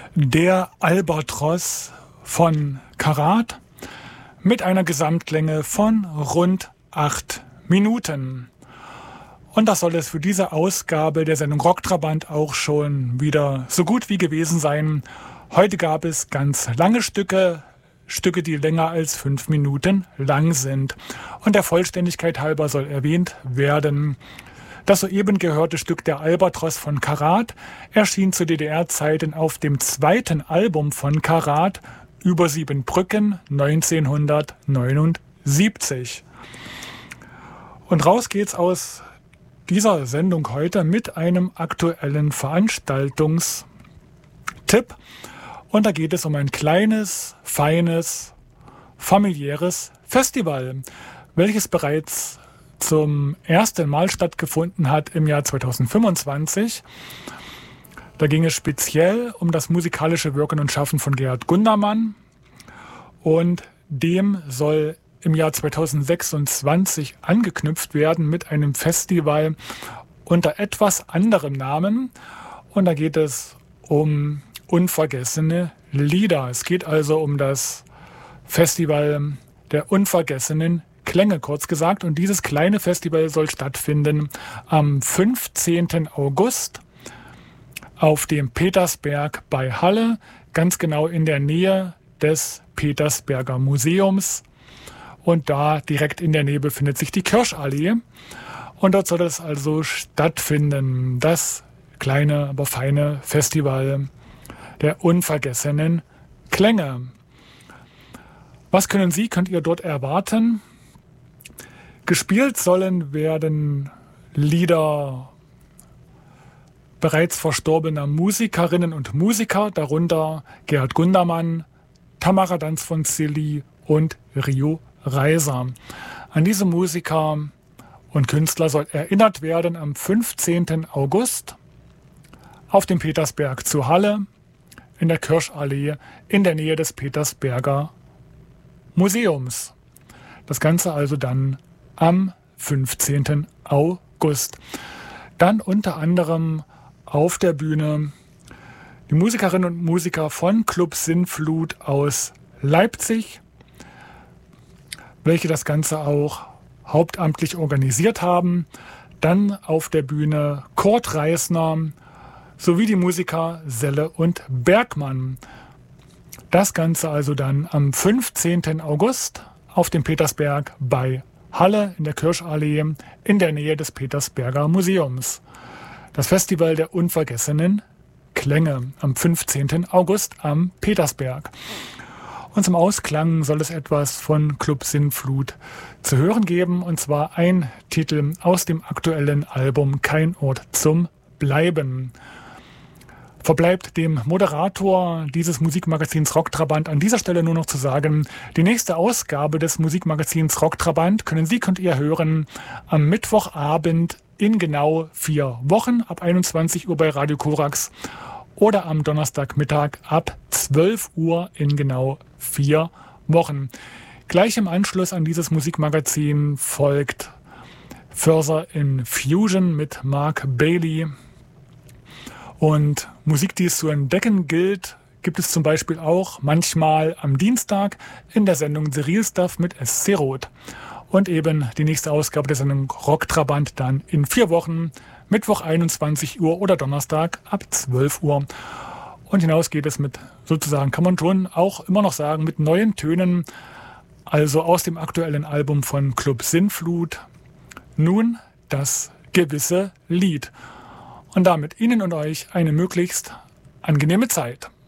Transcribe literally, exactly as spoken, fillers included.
Der Albatros von Karat mit einer Gesamtlänge von rund acht Minuten. Und das soll es für diese Ausgabe der Sendung Rocktrabant auch schon wieder so gut wie gewesen sein. Heute gab es ganz lange Stücke, Stücke, die länger als fünf Minuten lang sind. Und der Vollständigkeit halber soll erwähnt werden: Das soeben gehörte Stück Der Albatros von Karat erschien zu D D R-Zeiten auf dem zweiten Album von Karat, Über sieben Brücken, neunzehnhundertneunundsiebzig. Und raus geht's aus dieser Sendung heute mit einem aktuellen Veranstaltungstipp. Und da geht es um ein kleines, feines, familiäres Festival, welches bereits zum ersten Mal stattgefunden hat im Jahr zweitausendfünfundzwanzig. Da ging es speziell um das musikalische Wirken und Schaffen von Gerhard Gundermann. Und dem soll im Jahr zweitausendsechsundzwanzig angeknüpft werden mit einem Festival unter etwas anderem Namen. Und da geht es um unvergessene Lieder. Es geht also um das Festival der unvergessenen Klänge, kurz gesagt. Und dieses kleine Festival soll stattfinden am fünfzehnten August auf dem Petersberg bei Halle, ganz genau in der Nähe des Petersberger Museums. Und da direkt in der Nähe befindet sich die Kirschallee. Und dort soll es also stattfinden, das kleine, aber feine Festival der unvergessenen Klänge. Was können Sie, könnt ihr dort erwarten? Gespielt sollen werden Lieder bereits verstorbener Musikerinnen und Musiker, darunter Gerhard Gundermann, Tamara Danz von Zilli und Rio Reiser. An diese Musiker und Künstler soll erinnert werden am fünfzehnten August auf dem Petersberg zu Halle in der Kirschallee in der Nähe des Petersberger Museums. Das Ganze also dann am fünfzehnten August. Dann unter anderem auf der Bühne die Musikerinnen und Musiker von Club Sinnflut aus Leipzig, welche das Ganze auch hauptamtlich organisiert haben. Dann auf der Bühne Kurt Reisner sowie die Musiker Selle und Bergmann. Das Ganze also dann am fünfzehnten August auf dem Petersberg bei Halle in der Kirschallee in der Nähe des Petersberger Museums. Das Festival der unvergessenen Klänge am fünfzehnten August am Petersberg. Und zum Ausklang soll es etwas von Club Sinnflut zu hören geben, und zwar ein Titel aus dem aktuellen Album Kein Ort zum Bleiben. Verbleibt dem Moderator dieses Musikmagazins Rocktrabant an dieser Stelle nur noch zu sagen: Die nächste Ausgabe des Musikmagazins Rocktrabant können Sie, könnt ihr hören am Mittwochabend in genau vier Wochen ab einundzwanzig Uhr bei Radio Korax oder am Donnerstagmittag ab zwölf Uhr in genau vier Wochen. Gleich im Anschluss an dieses Musikmagazin folgt Further in Fusion mit Mark Bailey. Und Musik, die es zu entdecken gilt, gibt es zum Beispiel auch manchmal am Dienstag in der Sendung The Real Stuff mit S C Roth. Und eben die nächste Ausgabe der Sendung Rocktrabant dann in vier Wochen, Mittwoch einundzwanzig Uhr oder Donnerstag ab zwölf Uhr. Und hinaus geht es mit, sozusagen kann man schon auch immer noch sagen, mit neuen Tönen, also aus dem aktuellen Album von Club Sinnflut. Nun das gewisse Lied. Und damit Ihnen und euch eine möglichst angenehme Zeit.